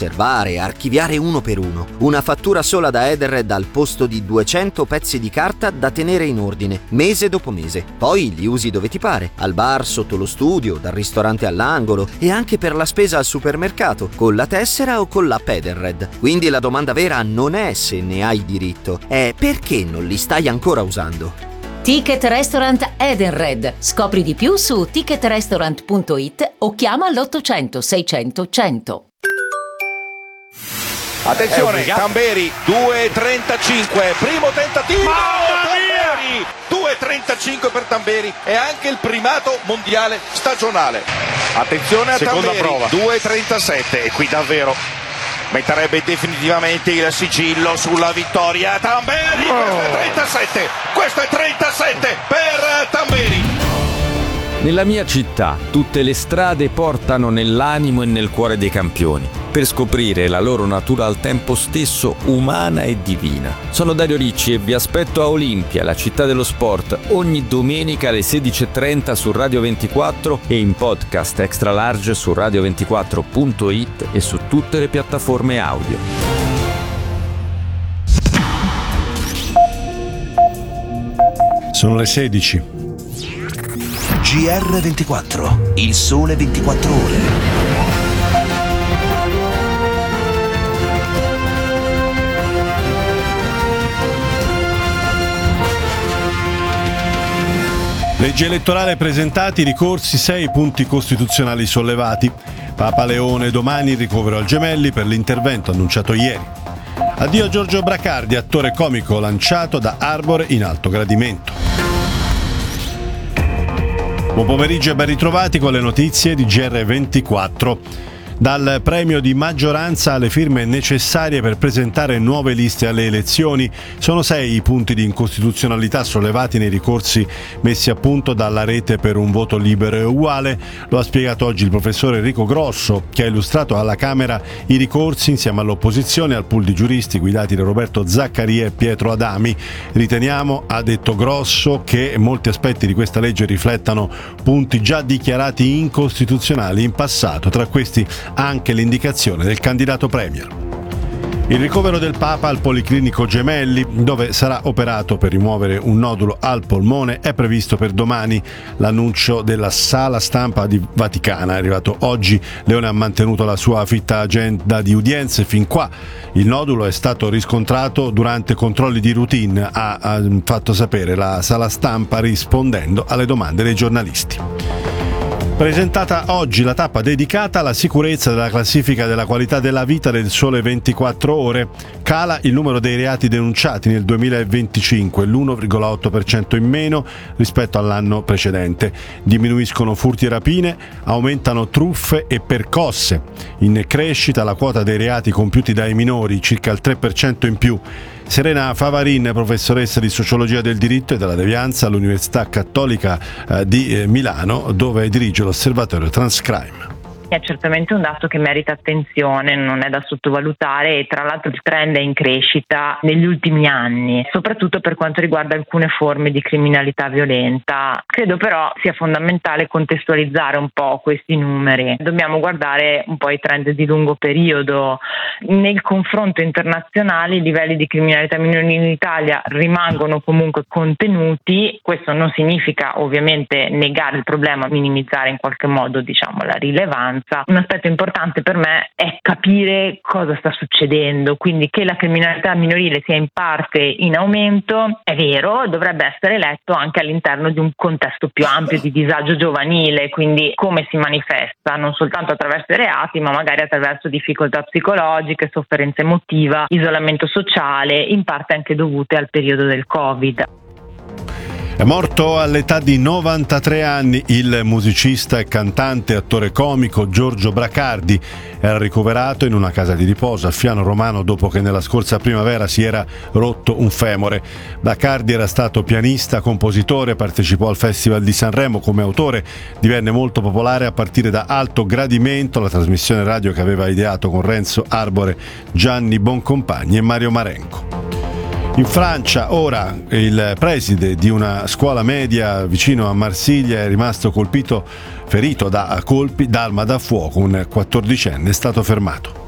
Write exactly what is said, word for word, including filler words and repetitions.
conservare e archiviare uno per uno. Una fattura sola da Edenred al posto di duecento pezzi di carta da tenere in ordine, mese dopo mese. Poi li usi dove ti pare, al bar, sotto lo studio, dal ristorante all'angolo e anche per la spesa al supermercato, con la tessera o con l'app Edenred. Quindi la domanda vera non è se ne hai diritto, è perché non li stai ancora usando. Ticket Restaurant Edenred. Scopri di più su ticket restaurant punto it o chiama all'ottocento seicento cento. Attenzione, Tamberi, due e trentacinque, primo tentativo, Tamberi, due e trentacinque per Tamberi, è anche il primato mondiale stagionale. Attenzione a Seconda Tamberi, prova. due e trentasette, e qui davvero metterebbe definitivamente il sigillo sulla vittoria. Tamberi, questo è trentasette, questo è trentasette per Tamberi. Nella mia città tutte le strade portano nell'animo e nel cuore dei campioni, per scoprire la loro natura al tempo stesso umana e divina. Sono Dario Ricci e vi aspetto a Olimpia, la città dello sport, ogni domenica alle sedici e trenta su Radio ventiquattro e in podcast extra large su radio ventiquattro punto it e su tutte le piattaforme audio. Sono le sedici. G R ventiquattro, il sole ventiquattro ore. Legge elettorale presentati, ricorsi, sei punti costituzionali sollevati. Papa Leone domani, ricovero al Gemelli per l'intervento annunciato ieri. Addio a Giorgio Bracardi, attore comico lanciato da Arbore in alto gradimento. Buon pomeriggio e ben ritrovati con le notizie di G R ventiquattro. Dal premio di maggioranza alle firme necessarie per presentare nuove liste alle elezioni, sono sei i punti di incostituzionalità sollevati nei ricorsi messi a punto dalla Rete per un voto libero e uguale. Lo ha spiegato oggi il professor Enrico Grosso, che ha illustrato alla Camera i ricorsi insieme all'opposizione e al pool di giuristi guidati da Roberto Zaccaria e Pietro Adami. Riteniamo, ha detto Grosso, che molti aspetti di questa legge riflettano punti già dichiarati incostituzionali in passato, tra questi anche l'indicazione del candidato premier. Il ricovero del Papa al Policlinico Gemelli, dove sarà operato per rimuovere un nodulo al polmone, è previsto per domani. L'annuncio della sala stampa di Vaticana è arrivato oggi. Leone ha mantenuto la sua fitta agenda di udienze fin qua. Il nodulo è stato riscontrato durante controlli di routine, ha, ha fatto sapere la sala stampa rispondendo alle domande dei giornalisti. Presentata oggi la tappa dedicata alla sicurezza della classifica della qualità della vita del Sole ventiquattro ore. Cala il numero dei reati denunciati nel duemilaventicinque, l'uno virgola otto per cento in meno rispetto all'anno precedente. Diminuiscono furti e rapine, aumentano truffe e percosse. In crescita la quota dei reati compiuti dai minori, circa il tre per cento in più. Serena Favarin, professoressa di Sociologia del diritto e della devianza all'Università Cattolica di Milano, dove dirige l'osservatorio Transcrime. È certamente un dato che merita attenzione, non è da sottovalutare, e tra l'altro il trend è in crescita negli ultimi anni, soprattutto per quanto riguarda alcune forme di criminalità violenta. Credo però sia fondamentale contestualizzare un po' questi numeri. Dobbiamo guardare un po' i trend di lungo periodo. Nel confronto internazionale i livelli di criminalità minorile in Italia rimangono comunque contenuti. Questo non significa ovviamente negare il problema, minimizzare in qualche modo, diciamo, la rilevanza. Un aspetto importante per me è capire cosa sta succedendo, quindi che la criminalità minorile sia in parte in aumento è vero, dovrebbe essere letto anche all'interno di un contesto più ampio di disagio giovanile, quindi come si manifesta non soltanto attraverso i reati ma magari attraverso difficoltà psicologiche, sofferenza emotiva, isolamento sociale, in parte anche dovute al periodo del Covid. È morto all'età di novantatré anni il musicista e cantante, attore comico Giorgio Bracardi. Era ricoverato in una casa di riposo a Fiano Romano dopo che nella scorsa primavera si era rotto un femore. Bracardi era stato pianista, compositore, partecipò al Festival di Sanremo come autore, divenne molto popolare a partire da Alto Gradimento, la trasmissione radio che aveva ideato con Renzo Arbore, Gianni Boncompagni e Mario Marenco. In Francia ora il preside di una scuola media vicino a Marsiglia è rimasto colpito, ferito da colpi d'arma da fuoco. Un quattordicenne è stato fermato.